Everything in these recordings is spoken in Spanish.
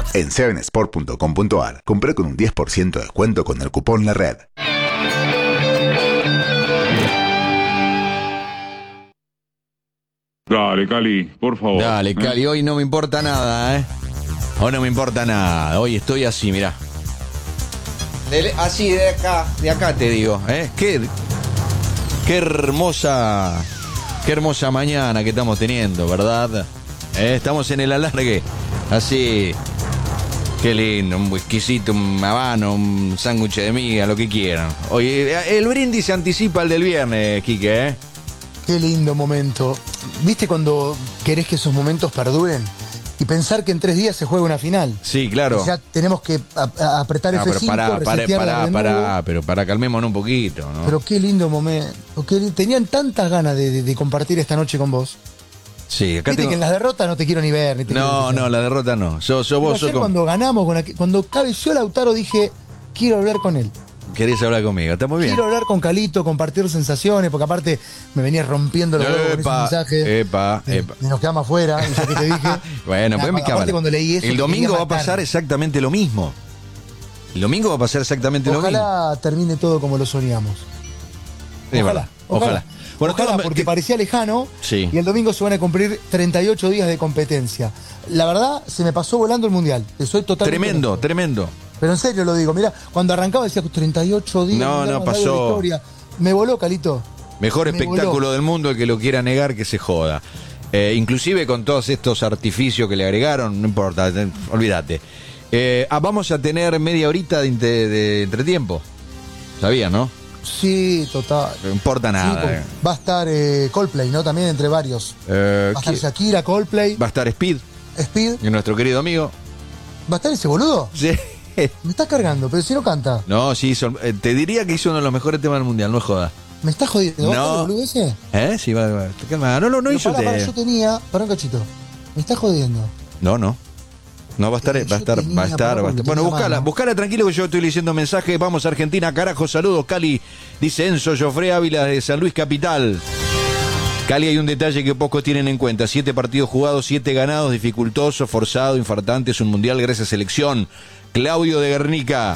En 7sport.com.ar, compré con un 10% de descuento con el cupón La Red. Dale, Cali, por favor. Dale, Cali, hoy no me importa nada, ¿eh? Hoy no me importa nada. Hoy estoy así, mirá. Así, de acá te digo, ¿eh? Qué hermosa mañana que estamos teniendo, ¿verdad? Estamos en el alargue, así. Qué lindo, un whiskycito, un habano, un sándwich de miga, lo que quieran. Oye, el brindis se anticipa al del viernes, Quique, ¿eh? Qué lindo momento. ¿Viste cuando querés que esos momentos perduren? Y pensar que en 3 días se juega una final. Sí, claro. Y ya tenemos que apretar F5, pero calmémonos un poquito, ¿no? Pero qué lindo momento. Tenían tantas ganas de compartir esta noche con vos. Sí, acá Viste que en las derrotas no te quiero ni ver. No, la derrota no. Cuando ganamos, cuando cabeció Lautaro, dije, quiero hablar con él. ¿Querés hablar conmigo? Está muy bien. Quiero hablar con Calito, compartir sensaciones, porque aparte me venía rompiendo los huevos con ese mensaje. Epa. Y nos quedamos afuera, y ya que te dije. Bueno, pues mi cámara. Cuando leí eso, el domingo va a pasar exactamente lo mismo. El domingo va a pasar exactamente lo mismo. Ojalá termine todo como lo soñamos. Ojalá. Bueno, porque parecía lejano. Sí. Y el domingo se van a cumplir 38 días de competencia. La verdad, se me pasó volando el Mundial. Soy totalmente Tremendo. Pero en serio lo digo, mirá, cuando arrancaba decía 38 días. No pasó. Me voló, Calito. Mejor espectáculo del mundo, el que lo quiera negar que se joda. Inclusive con todos estos artificios que le agregaron, no importa, olvídate. Vamos a tener media horita de entretiempo. ¿Sabías, no? Sí, total. No importa nada. Sí, va a estar Coldplay, ¿no? También entre varios. Va a estar Shakira, Coldplay. Va a estar Speed. Y nuestro querido amigo. ¿Va a estar ese boludo? Sí. Me estás cargando, pero si no canta. No, sí, te diría que hizo uno de los mejores temas del mundial, no jodas. ¿Me estás jodiendo? ¿Va a estar el boludo ese? Sí, va. No insultes. Yo tenía. Para un cachito. ¿Me estás jodiendo? No, va a estar. Bueno, buscala tranquilo que yo estoy leyendo mensajes. Vamos a Argentina, carajo, saludos, Cali. Dice Enzo Joffre Ávila de San Luis Capital. Cali, hay un detalle que pocos tienen en cuenta. 7 partidos jugados, 7 ganados, dificultoso, forzado, infartante. Es un mundial gracias a selección. Claudio de Guernica.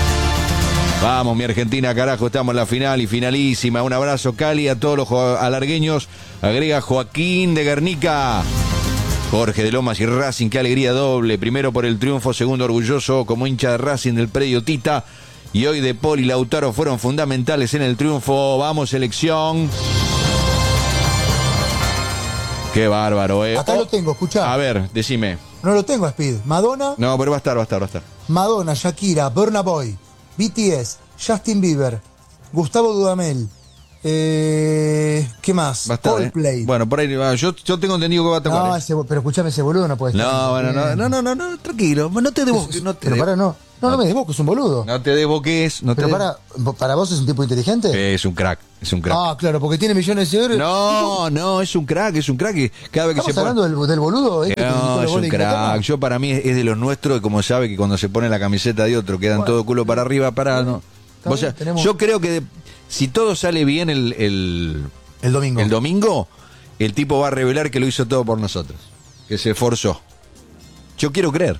Vamos, mi Argentina, carajo, estamos en la final y finalísima. Un abrazo, Cali, a todos los alargueños. Agrega Joaquín de Guernica. Jorge de Lomas y Racing, qué alegría doble. Primero por el triunfo, segundo orgulloso como hincha de Racing del predio Tita. Y hoy De Paul y Lautaro fueron fundamentales en el triunfo. Vamos, selección. Qué bárbaro, Acá lo tengo, escuchá. A ver, decime. No lo tengo, Speed. Madonna. No, pero va a estar. Madonna, Shakira, Burna Boy, BTS, Justin Bieber, Gustavo Dudamel. ¿Qué más? Va a estar, Coldplay. Bueno, por ahí va. Yo tengo entendido que va a tocar. No, pero escúchame, ese boludo no puede estar. No, tranquilo. No te desboques. No me desboques, es un boludo. No te desboques. ¿Para vos es un tipo inteligente? Es un crack. Ah, claro, porque tiene millones de euros. No, es un crack. Cada vez que ¿Estamos hablando del boludo? No, es un crack. Yo, para mí, es de los nuestros, y como sabe que cuando se pone la camiseta de otro quedan todo culo para arriba, no. O sea, yo creo que si todo sale bien el domingo, el tipo va a revelar que lo hizo todo por nosotros, que se esforzó. Yo quiero creer.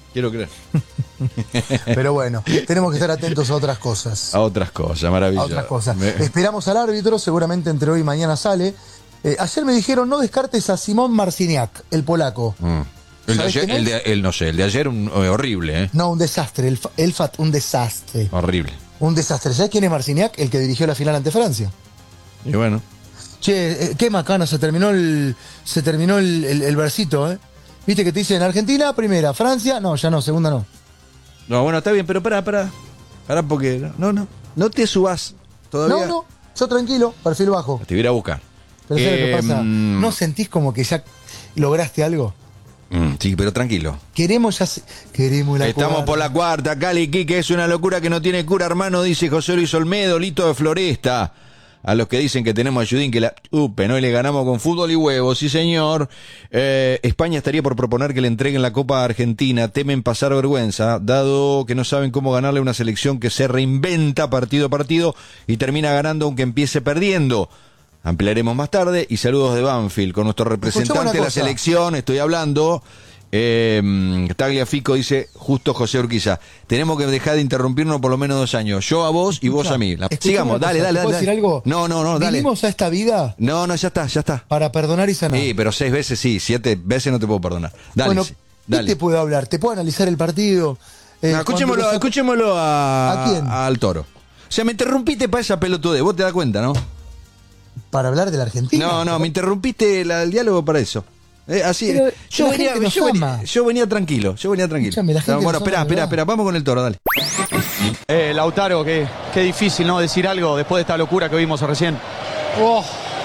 Pero bueno, tenemos que estar atentos a otras cosas. Maravilloso. Esperamos al árbitro, seguramente entre hoy y mañana sale. Ayer me dijeron, no descartes a Simón Marciniak, el polaco. El de ayer horrible, No, un desastre. Un desastre. Horrible. Un desastre. ¿Sabes quién es Marciniak? El que dirigió la final ante Francia. Y bueno. Che, qué macana, se terminó el versito, Viste que te dicen Argentina, primera, Francia, no, ya no, segunda no. No, bueno, está bien, pero pará porque no te subas todavía. No, yo tranquilo, perfil bajo. Te voy a ir a buscar. Pero ¿sabes lo que pasa? ¿No sentís como que ya lograste algo? Sí, pero tranquilo. Queremos la Estamos cuarta. por la cuarta, Cali, Quique, es una locura que no tiene cura, hermano, dice José Luis Olmedo, Lito de Floresta. A los que dicen que tenemos a Judín, que la upen, hoy le ganamos con fútbol y huevos, sí señor. España estaría por proponer que le entreguen la Copa a Argentina, temen pasar vergüenza, dado que no saben cómo ganarle a una selección que se reinventa partido a partido y termina ganando aunque empiece perdiendo. Ampliaremos más tarde. Y saludos de Banfield con nuestro representante de la selección, estoy hablando. Tagliafico dice, justo José Urquiza, tenemos que dejar de interrumpirnos por lo menos 2 años. Yo a vos y vos a mí. Sigamos, dale. ¿Puedo decir algo? No, dale. ¿Vinimos a esta vida? No, ya está. Para perdonar y sanar. Sí, pero 6 veces sí, 7 veces no te puedo perdonar. Dale, bueno, dale. ¿qué te puedo hablar? ¿Te puedo analizar el partido? No, escuchémoslo ¿A quién? al Toro. O sea, me interrumpiste para esa pelotudez, vos te das cuenta, ¿no? ¿Para hablar de la Argentina? No, me interrumpiste el diálogo para eso. Así, Pero yo venía tranquilo. Escúchame, la gente Bueno, nos ama, espera, vamos con el Toro, dale. Lautaro, qué difícil, ¿no? Decir algo después de esta locura que vimos recién. Oh.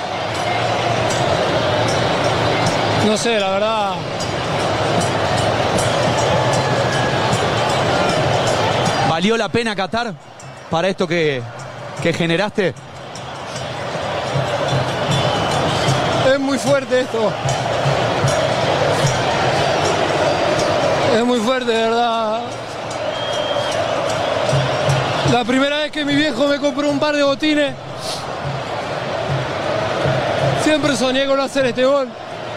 No sé, la verdad. ¿Valió la pena Qatar para esto que generaste? Es muy fuerte esto. Es muy fuerte, de verdad. La primera vez que mi viejo me compró un par de botines, siempre soñé con hacer este gol.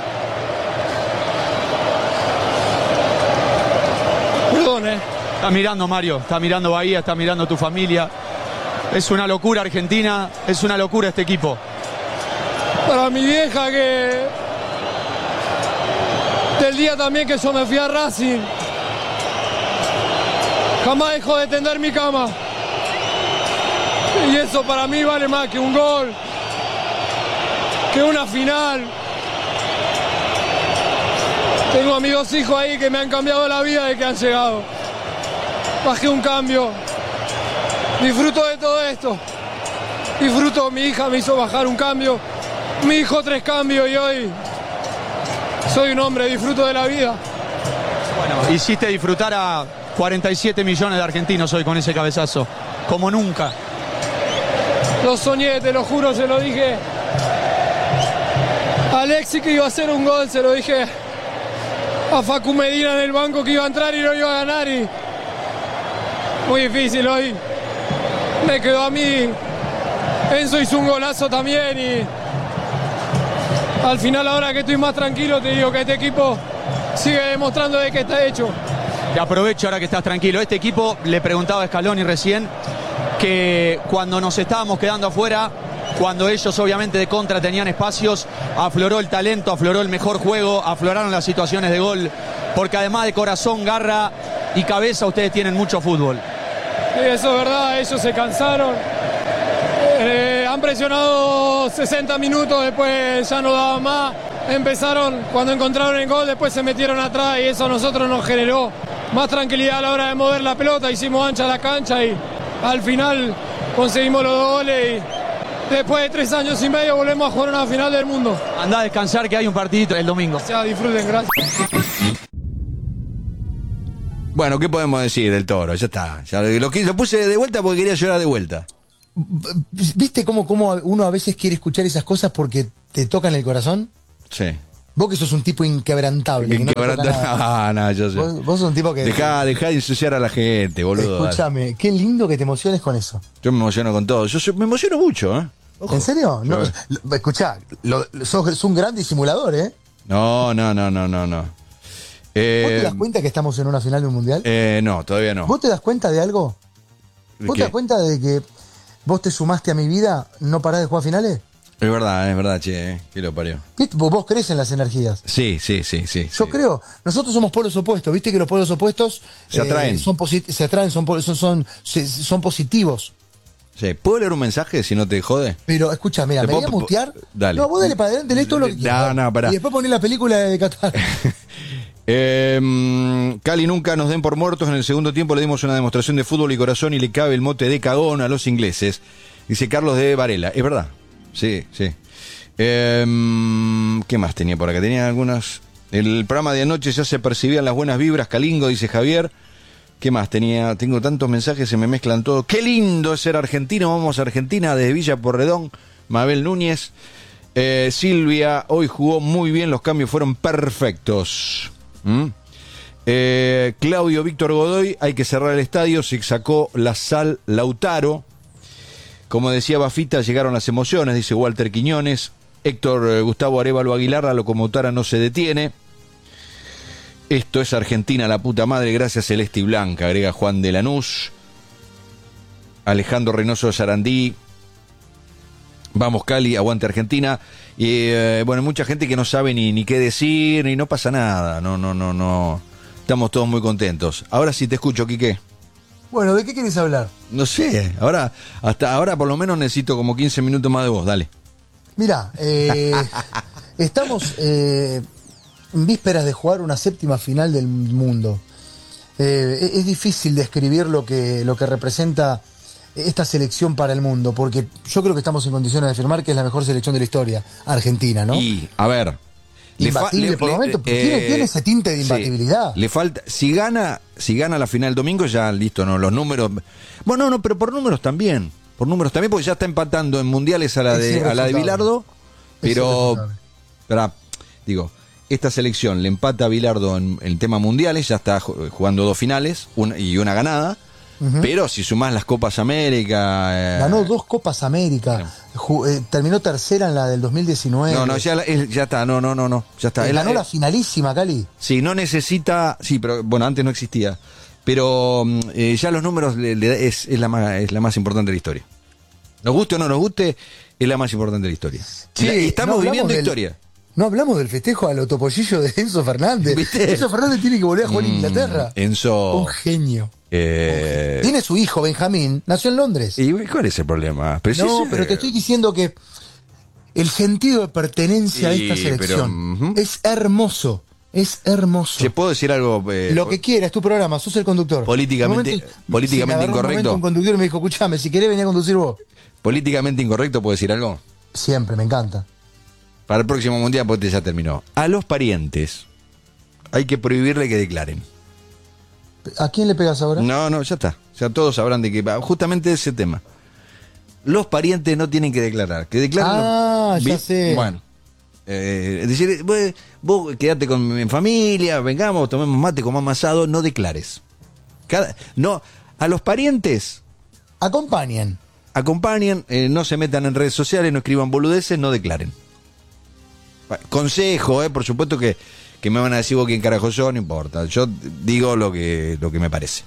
Perdón, Está mirando Mario, está mirando Bahía, está mirando tu familia. Es una locura Argentina, es una locura este equipo. Para mi vieja que... Del día también que yo me fui a Racing, jamás dejó de tender mi cama. Y eso para mí vale más que un gol, que una final. Tengo a mis 2 hijos ahí que me han cambiado la vida de que han llegado. Bajé un cambio. Disfruto de todo esto. Disfruto, mi hija me hizo bajar un cambio. Mi hijo 3 cambios y hoy soy un hombre, disfruto de la vida. Bueno, hiciste disfrutar a 47 millones de argentinos hoy con ese cabezazo, como nunca. Lo soñé, te lo juro, se lo dije a Alexis que iba a hacer un gol, se lo dije a Facu Medina en el banco que iba a entrar y no iba a ganar. Y muy difícil hoy. Me quedó a mí. Enzo hizo un golazo también y al final, ahora que estoy más tranquilo, te digo que este equipo sigue demostrando de que está hecho. Te aprovecho ahora que estás tranquilo. Este equipo, le preguntaba a Scaloni recién, que cuando nos estábamos quedando afuera, cuando ellos obviamente de contra tenían espacios, afloró el talento, afloró el mejor juego, afloraron las situaciones de gol, porque además de corazón, garra y cabeza, ustedes tienen mucho fútbol. Sí, eso es verdad, ellos se cansaron. Han presionado 60 minutos, después ya no daban más. Empezaron, cuando encontraron el gol, después se metieron atrás y eso a nosotros nos generó más tranquilidad a la hora de mover la pelota. Hicimos ancha la cancha y al final conseguimos los 2 goles y después de 3 años y medio volvemos a jugar una final del mundo. Andá a descansar que hay un partidito el domingo. O sea, disfruten, gracias. Bueno, ¿qué podemos decir del Toro? Ya está. Ya lo puse de vuelta porque quería llorar de vuelta. ¿Viste cómo uno a veces quiere escuchar esas cosas porque te tocan el corazón? Sí. Vos que sos un tipo inquebrantable. Que no te toca nada. No, yo sé. Vos sos un tipo que... Dejá de ensuciar a la gente, boludo. Escúchame, qué lindo que te emociones con eso. Yo me emociono con todo. Me emociono mucho, ¿eh? Ojo. ¿En serio? No, escuchá, sos un gran disimulador, ¿eh? No. ¿Vos te das cuenta que estamos en una final de un mundial? No, todavía no. ¿Vos te das cuenta de algo? ¿Vos te das cuenta de que vos te sumaste a mi vida, no parás de jugar finales? Es verdad, che, que lo parió. Vos crees en las energías. Sí. Yo creo. Nosotros somos polos opuestos. Viste que los polos opuestos se atraen. Son positivos. Sí. ¿Puedo leer un mensaje si no te jode? Pero escucha, mira, me voy a mutear. Dale. No, vos dale para adelante, lee todo lo que quieras. No, pará. Y después poné la película de Qatar. Cali, nunca nos den por muertos. En el segundo tiempo le dimos una demostración de fútbol y corazón y le cabe el mote de cagón a los ingleses. Dice Carlos de Varela. Es verdad. Sí. ¿Qué más tenía por acá? Tenía algunas... El programa de anoche ya se percibían las buenas vibras. Calingo, dice Javier. ¿Qué más tenía? Tengo tantos mensajes, se me mezclan todos. ¡Qué lindo es ser argentino! Vamos a Argentina desde Villa Porredón. Mabel Núñez. Silvia, hoy jugó muy bien. Los cambios fueron perfectos. Claudio Víctor Godoy, hay que cerrar el estadio, se sacó la sal Lautaro. Como decía Bafita, llegaron las emociones, dice Walter Quiñones. Héctor Gustavo Arévalo Aguilar, la locomotora no se detiene. Esto es Argentina, la puta madre, gracias Celeste y Blanca, agrega Juan de Lanús. Alejandro Reynoso de Sarandí. Vamos Cali, aguante Argentina. Y bueno, mucha gente que no sabe ni qué decir, ni no pasa nada. No. Estamos todos muy contentos. Ahora sí te escucho, Quique. Bueno, ¿de qué quieres hablar? No sé, hasta ahora por lo menos necesito como 15 minutos más de vos, dale. Mirá, estamos en vísperas de jugar una séptima final del mundo. Es difícil describir lo que representa esta selección para el mundo, porque yo creo que estamos en condiciones de afirmar que es la mejor selección de la historia, Argentina, ¿no? Y, a ver... Imbatible por el momento, tiene ese tinte de imbatibilidad. Sí, le falta, si gana la final el domingo, ya listo, ¿no? Los números... Bueno, no, pero por números también, porque ya está empatando en mundiales a la de Bilardo, pero esta selección le empata a Bilardo en el tema mundiales, ya está jugando 2 finales y una ganada. Pero si sumás las Copas América... Ganó 2 Copas América. Terminó tercera en la del 2019. No, ya está, ya está. Ganó la finalísima, Cali. Sí, no necesita... Sí, pero bueno, antes no existía. Pero ya los números es la más importante de la historia. Nos guste o no nos guste, es la más importante de la historia. Sí, estamos viviendo historia. No hablamos del festejo al autopollillo de Enzo Fernández. ¿Viste? Enzo Fernández tiene que volver a jugar en Inglaterra. Enzo... Un genio. Tiene su hijo, Benjamín, nació en Londres. ¿Y cuál es el problema? Pero te estoy diciendo que el sentido de pertenencia a esta selección es hermoso. Es hermoso. ¿Te puedo decir algo? Lo que quieras, es tu programa, sos el conductor. Políticamente incorrecto. Un conductor me dijo, escuchame, si querés venir a conducir vos. Políticamente incorrecto, ¿puedo decir algo? Siempre, me encanta. Para el próximo mundial, porque ya terminó. A los parientes hay que prohibirle que declaren. ¿A quién le pegas ahora? No, ya está. Ya todos sabrán de qué va. Justamente ese tema. Los parientes no tienen que declarar. Que declaren. Ya sé. Bueno. Decir, vos quedate con mi familia, vengamos, tomemos mate, comamos asado, no declares. A los parientes. Acompañen, no se metan en redes sociales, no escriban boludeces, no declaren. Consejo, por supuesto que me van a decir vos quién carajo yo, no importa. Yo digo lo que me parece.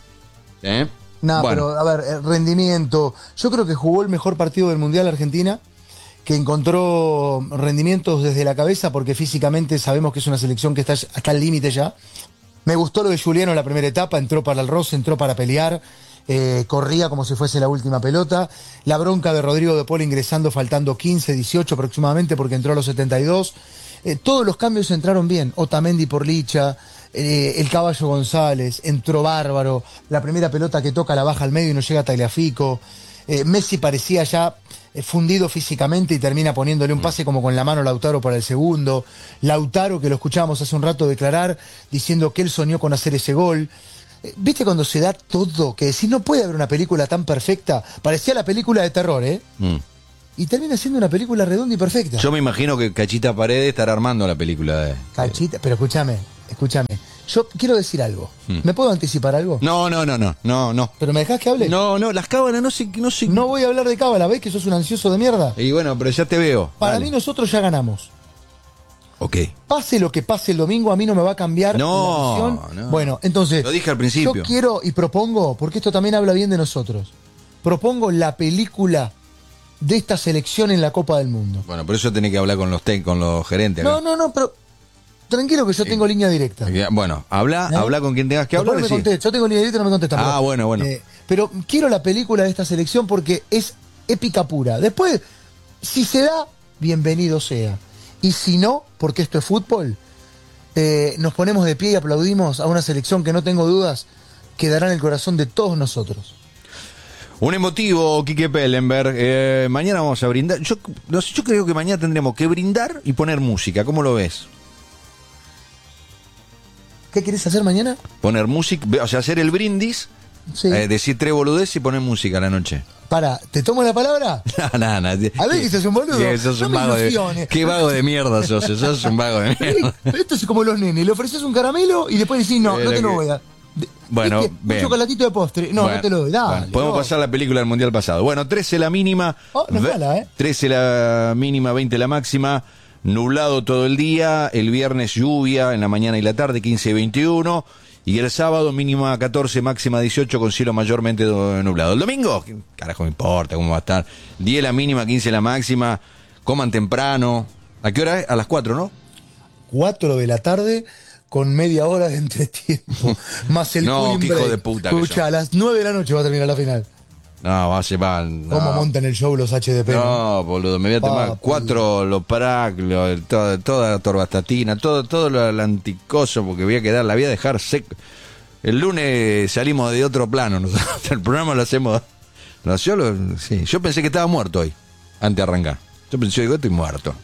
Bueno. Pero a ver, rendimiento. Yo creo que jugó el mejor partido del Mundial Argentina, que encontró rendimientos desde la cabeza, porque físicamente sabemos que es una selección que está hasta el límite ya. Me gustó lo de Juliano en la primera etapa, entró para el roce, entró para pelear, corría como si fuese la última pelota. La bronca de Rodrigo de Paul ingresando faltando 15, 18 aproximadamente, porque entró a los 72. Todos los cambios entraron bien. Otamendi por Licha, el Caballo González, entró bárbaro. La primera pelota que toca la baja al medio y no llega a Tagliafico. Messi parecía ya fundido físicamente y termina poniéndole un pase como con la mano a Lautaro para el segundo. Lautaro, que lo escuchábamos hace un rato declarar, diciendo que él soñó con hacer ese gol. ¿Viste cuando se da todo? Que decís, no puede haber una película tan perfecta. Parecía la película de terror, y termina siendo una película redonda y perfecta. Yo me imagino que Cachita Paredes estará armando la película Cachita, pero escúchame. Yo quiero decir algo. ¿Me puedo anticipar algo? No. ¿Pero me dejás que hable? No, las cábalas no sé. No voy a hablar de cábala, ¿ves que sos un ansioso de mierda? Y bueno, pero ya te veo. Para mí nosotros ya ganamos. Ok. Pase lo que pase el domingo, a mí no me va a cambiar la visión. No. Bueno, entonces... Lo dije al principio. Yo quiero y propongo, porque esto también habla bien de nosotros, propongo la película de esta selección en la Copa del Mundo. Bueno, por eso tenés que hablar con los gerentes. No, pero... Tranquilo que yo tengo línea directa. Bueno, habla con quien tengas que hablar. Yo tengo línea directa y no me contestan. Bueno. Pero quiero la película de esta selección porque es épica pura. Después, si se da, bienvenido sea. Y si no, porque esto es fútbol, nos ponemos de pie y aplaudimos a una selección que no tengo dudas quedará en el corazón de todos nosotros. Un emotivo, Quique Pellenberg. Mañana vamos a brindar. Yo creo que mañana tendremos que brindar y poner música. ¿Cómo lo ves? ¿Qué querés hacer mañana? Poner música, o sea, hacer el brindis, sí. Decir 3 boludeces y poner música a la noche. ¿te tomo la palabra? No. A ver que sos un boludo. Sí, sos un vago qué vago de mierda sos un vago de mierda. Esto es como los nenes, le ofreces un caramelo y después decís, no te lo voy a dar. Bueno, un chocolatito de postre. No te lo doy. Dale, bueno, podemos pasar la película del Mundial pasado. Bueno, 13 la mínima. No es mala, 13 la mínima, 20 la máxima. nublado todo el día, el viernes lluvia en la mañana y la tarde, 15 y 21, y el sábado mínima 14, máxima 18 con cielo mayormente nublado. El domingo, ¿qué carajo me importa cómo va a estar? 10 la mínima, 15 la máxima, coman temprano. ¿A qué hora es? A las 4, ¿no? 4 de la tarde con media hora de entretiempo. Más el No, cooling qué hijo break. de puta. Escucha, a las 9 de la noche va a terminar la final. No, va a ser mal. No. ¿Cómo montan el show los HDP? No, boludo, me voy a tomar 4 los Parac, toda la torvastatina, todo lo anticoso, porque voy a dejar seco. El lunes salimos de otro plano, nosotros, el programa lo hacemos. Sí, yo pensé que estaba muerto hoy, antes de arrancar. Yo pensé, estoy muerto.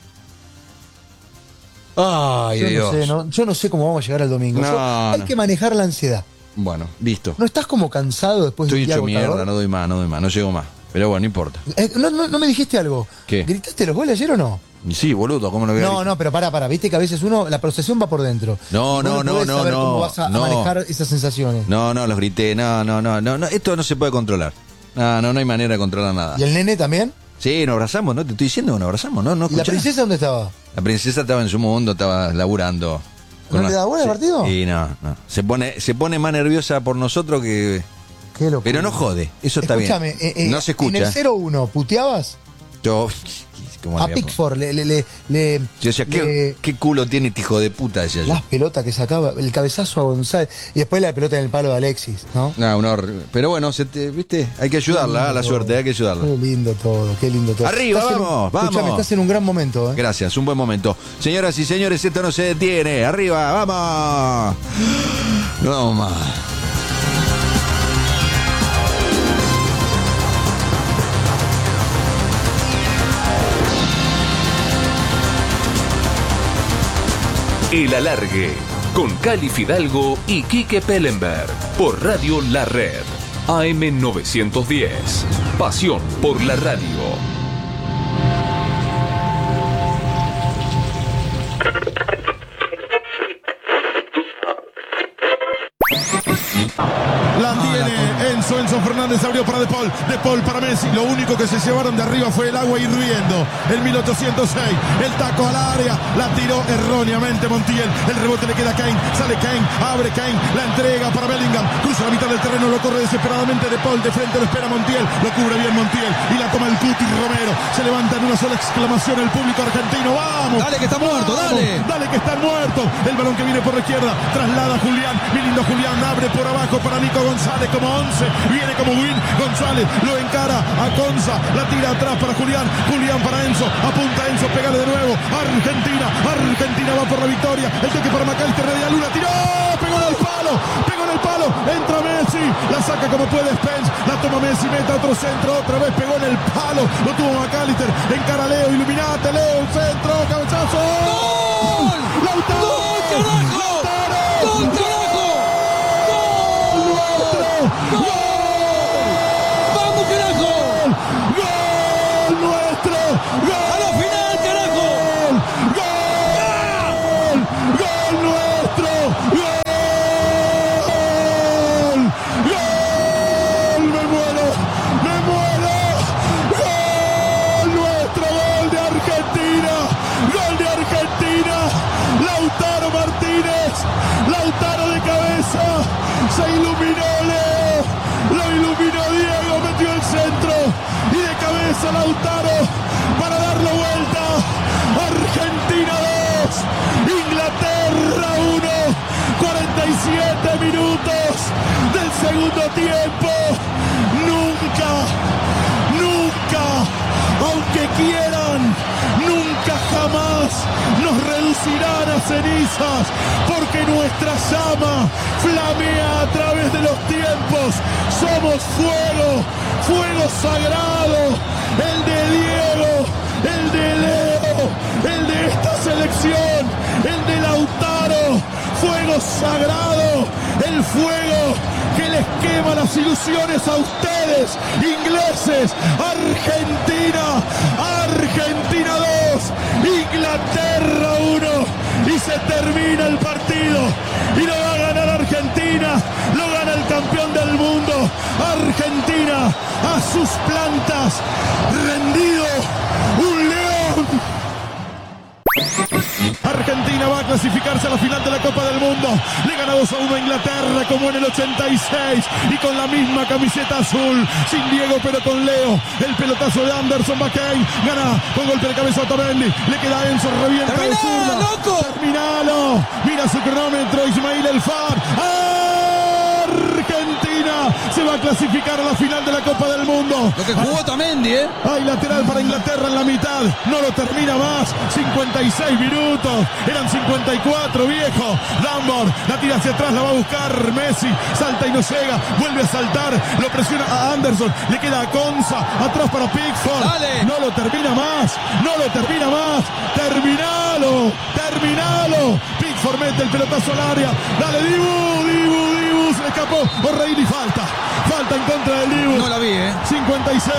Ay, Dios. Yo no sé cómo vamos a llegar al domingo. Hay que manejar la ansiedad. Bueno, listo. ¿No estás como cansado después de un día agotador? Estoy hecho mierda, no doy más, no llego más. Pero bueno, no importa. ¿No me dijiste algo? ¿Qué? ¿Gritaste los goles ayer o no? Sí, boludo, ¿cómo no voy a gritar? No, pero pará, viste que a veces la procesión va por dentro. No. ¿Cómo vas a manejar esas sensaciones? No, los grité, no, esto no se puede controlar. No hay manera de controlar nada. ¿Y el nene también? Sí, nos abrazamos, ¿no? Te estoy diciendo que nos abrazamos, ¿no? ¿Y la princesa dónde estaba? La princesa estaba en su mundo, estaba laburando. ¿No le da bola el partido? Sí, no. Se pone más nerviosa por nosotros que... Qué locura. Pero no jode, eso está bien. Escúchame, no se escucha. En el 0-1, ¿puteabas? Yo... A Pickford yo decía, ¿qué culo tiene este hijo de puta? Decía yo. Las pelotas que sacaba, el cabezazo a González y después la pelota en el palo de Alexis, ¿no? Pero bueno, ¿viste? Hay que ayudarla, a la suerte, hay que ayudarla. Qué lindo todo. Arriba, vamos. Escúchame, estás en un gran momento, ¿eh? Gracias, un buen momento. Señoras y señores, esto no se detiene. Arriba, vamos. No vamos más. El Alargue, con Cali Fidalgo y Quique Pellenberg, por Radio La Red, AM 910. Pasión por la radio. La tiene Enzo Fernández, abrió para De Paul para Messi. Lo único que se llevaron de arriba fue el agua hirviendo. El 1806, el taco al área, la tiró erróneamente Montiel. El rebote le queda a Kane, sale Kane, abre Kane, la entrega para Bellingham, cruza la mitad del terreno, lo corre desesperadamente De Paul, de frente lo espera Montiel, lo cubre bien Montiel y la toma el Cuti Romero. Se levanta en una sola exclamación el público argentino. ¡Vamos! Dale que está muerto, dale que está muerto. El balón que viene por la izquierda, traslada a Julián, mi lindo Julián, abre por abajo para Nico González como 11, viene como Win, González lo encara a Conza, la tira atrás para Julián para Enzo, apunta Enzo, pégale de nuevo, Argentina va por la victoria, el toque para McAllister de Díaz Luna, tiró, pegó en el palo, entra Messi, la saca como puede Spence, la toma Messi, mete otro centro, otra vez pegó en el palo, lo tuvo McAllister, encara a Leo, iluminate Leo, centro, cabezazo, ¡gol! ¡Lautaro! ¡Gol, carajo! ¡Gol, carajo! ¡Gol! ¡Vamos, carajo! ¡Gol nuestro! ¡Gol! ¡A la final, carajo! ¡Gol! ¡Gol nuestro! ¡Gol! ¡Gol! ¡Me muero! ¡Gol nuestro! ¡Gol de Argentina! ¡Gol de Argentina! Lautaro Martínez, Lautaro de cabeza, se iluminó Leo, lo iluminó Diego, metió el centro y de cabeza Lautaro para darlo vuelta. Argentina 2, Inglaterra 1, 47 minutos del segundo tiempo. Nunca, aunque quieran, nunca jamás nos reducirán a cenizas, porque nuestra llama flamea a través de los tiempos. Somos fuego sagrado, el de Diego, el de Leo, el de esta selección, el de Lautaro, fuego sagrado, el fuego que les quema las ilusiones a ustedes, ingleses. Argentina 2, Inglaterra 1, y se termina el partido, y lo va a ganar Argentina, lo gana el campeón del mundo. Argentina a sus plantas, rendido, un león. clasificarse a la final de la Copa del Mundo. Le gana 2-1 a Inglaterra como en el 86 y con la misma camiseta azul, sin Diego pero con Leo. El pelotazo de Anderson McCain, gana con golpe de cabeza Otamendi, le queda Enzo, revienta de zurda. ¡Loco! Terminalo, mira su cronómetro Ismail El Far. Argentina se va a clasificar a la final de la Copa del Mundo. Lo que jugó Otamendi, Hay lateral para Inglaterra en la mitad. No lo termina más. 56 minutos. Eran 54, viejo. Dambor la tira hacia atrás, la va a buscar Messi. Salta y no llega. Vuelve a saltar. Lo presiona a Anderson. Le queda a Konsa. Atrás para Pickford. Dale. No lo termina más. No lo termina más. Terminalo. Terminalo. Pickford mete el pelotazo al área. Dale, Dibu. Se le escapó. O'Reilly falta. Falta en contra del Dibu. No la vi, 56.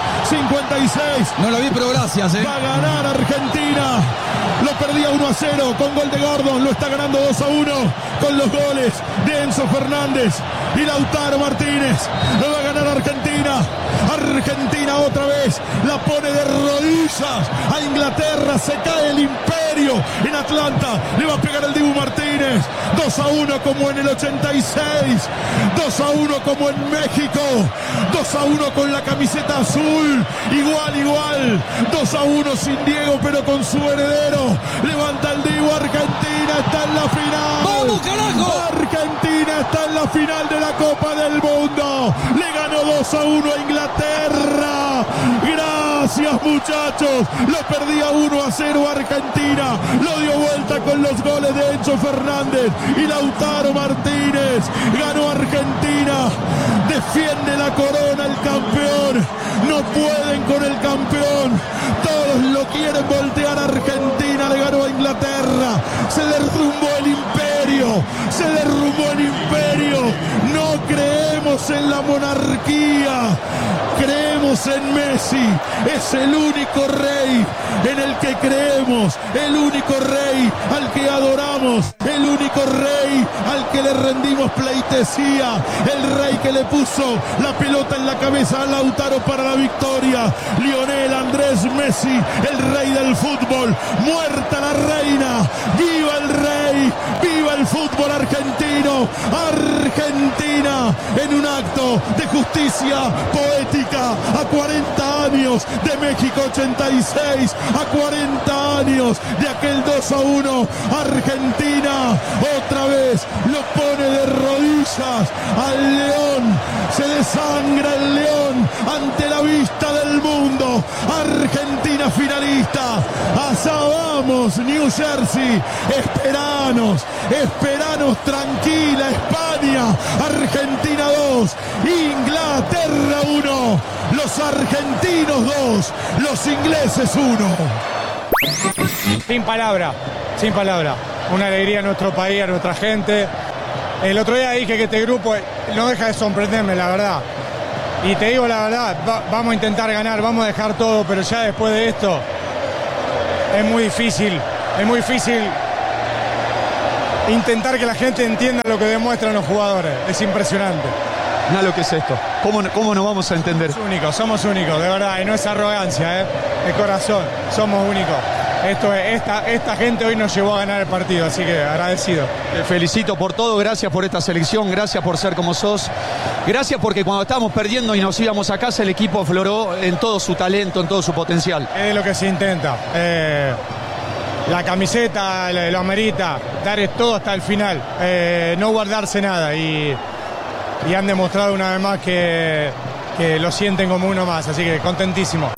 No la vi, pero gracias, Va a ganar Argentina. Lo perdía 1-0 con gol de Gordon. Lo está ganando 2-1 con los goles de Enzo Fernández y Lautaro Martínez. Lo va a ganar Argentina. Argentina otra vez la pone de rodillas a Inglaterra. Se cae el imperio en Atlanta. Le va a pegar el Dibu Martínez. 2-1 como en el 86. 2-1 como en México. 2-1 con la camiseta azul. Igual. 2-1 sin Diego pero con su heredero. Levanta el Dibu. Argentina está en la final. ¡Vamos, carajo! Argentina está en la final de la Copa del Mundo. Le ganó 2-1 a Inglaterra. Gracias, muchachos. Lo perdía 1-0 Argentina. Lo dio vuelta con los goles de Enzo Fernández y Lautaro Martínez. Ganó Argentina. Defiende la corona el campeón. No pueden con el campeón. Todos lo quieren voltear. Argentina le ganó a Inglaterra. Se derrumbó el imperio. No creemos en la monarquía. Creemos en Messi. Es el único rey en el que creemos. El único rey al que adoramos. El único rey al que le rendimos pleitesía. El rey que le puso la pelota en la cabeza a Lautaro para la victoria. Lionel Andrés Messi, el rey del fútbol. Muerta la reina. ¡Viva el rey! ¡Viva el fútbol argentino! Argentina en un acto de justicia poética a 40 años de México 86, a 40 años de aquel 2-1. Argentina otra vez lo pone de rodillas al león. Se desangra el león ante la vista del mundo. Argentina finalista. Allá vamos, New Jersey. Esperanos tranquila España. Argentina 2, Inglaterra 1. Los argentinos 2, los ingleses 1. Sin palabra. Una alegría a nuestro país, a nuestra gente. El otro día dije que este grupo no deja de sorprenderme, la verdad. Y te digo la verdad, vamos a intentar ganar, vamos a dejar todo, pero ya después de esto es muy difícil intentar que la gente entienda lo que demuestran los jugadores. Es impresionante. Mira lo que es esto. ¿Cómo nos vamos a entender? Somos únicos, de verdad, y no es arrogancia, de corazón, somos únicos. Esta gente hoy nos llevó a ganar el partido, así que agradecido. Te felicito por todo, gracias por esta selección, gracias por ser como sos. Gracias porque cuando estábamos perdiendo y nos íbamos a casa, el equipo afloró en todo su talento, en todo su potencial. Es lo que se intenta. La camiseta lo amerita, dar todo hasta el final, no guardarse nada y han demostrado una vez más que lo sienten como uno más, así que contentísimo.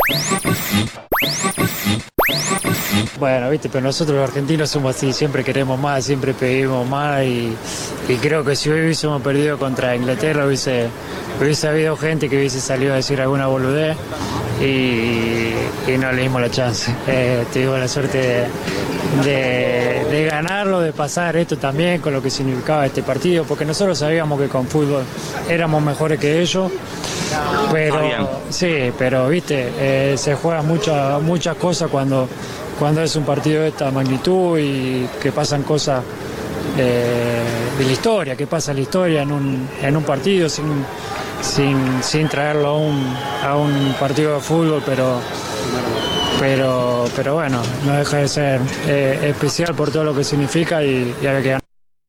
Bueno, viste, pero nosotros los argentinos somos así, siempre queremos más, siempre pedimos más y creo que si hoy hubiésemos perdido contra Inglaterra hubiese habido gente que hubiese salido a decir alguna boludez y no le dimos la chance. Tuvimos la suerte de ganarlo, de pasar esto también con lo que significaba este partido, porque nosotros sabíamos que con fútbol éramos mejores que ellos, pero sí, pero viste, se juegan muchas cosas cuando es un partido de esta magnitud y que pasan cosas de la historia, que pasa la historia en un partido sin traerlo a un partido de fútbol, pero pero bueno, no deja de ser especial por todo lo que significa y había que ganar.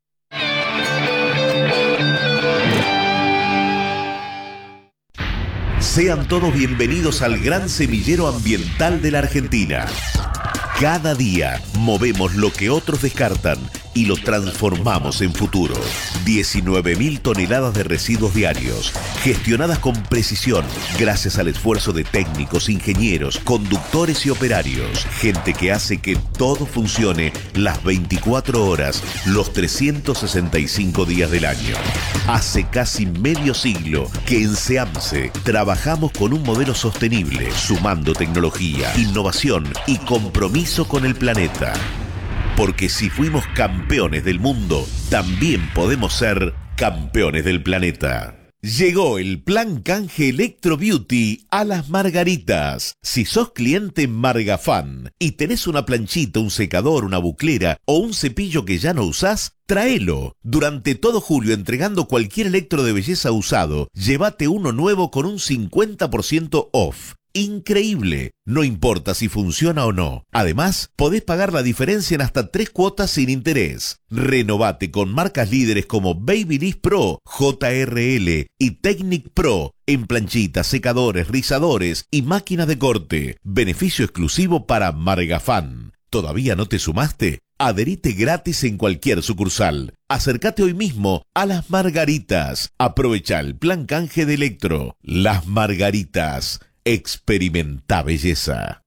Sean todos bienvenidos al gran semillero ambiental de la Argentina. Cada día movemos lo que otros descartan y lo transformamos en futuro. 19.000 toneladas de residuos diarios, gestionadas con precisión, gracias al esfuerzo de técnicos, ingenieros, conductores y operarios. Gente que hace que todo funcione las 24 horas, los 365 días del año. Hace casi medio siglo que en SEAMSE trabajamos con un modelo sostenible, sumando tecnología, innovación y compromiso con el planeta. Porque si fuimos campeones del mundo, también podemos ser campeones del planeta. Llegó el plan canje Electro Beauty a Las Margaritas. Si sos cliente Margafan y tenés una planchita, un secador, una buclera o un cepillo que ya no usás, tráelo. Durante todo julio, entregando cualquier electro de belleza usado, llévate uno nuevo con un 50% off. Increíble, no importa si funciona o no. Además, podés pagar la diferencia en hasta 3 cuotas sin interés. Renovate con marcas líderes como Babyliss Pro, JRL y Technic Pro en planchitas, secadores, rizadores y máquinas de corte. Beneficio exclusivo para Margafan. ¿Todavía no te sumaste? Adherite gratis en cualquier sucursal. Acércate hoy mismo a Las Margaritas. Aprovecha el plan canje de Electro. Las Margaritas. Experimenta belleza.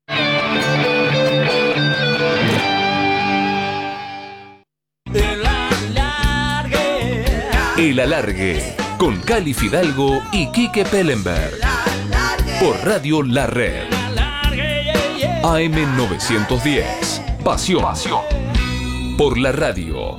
El Alargue, con Cali Fidalgo y Quique Pellenberg. Por Radio La Red. AM 910. Pasión. Por la radio.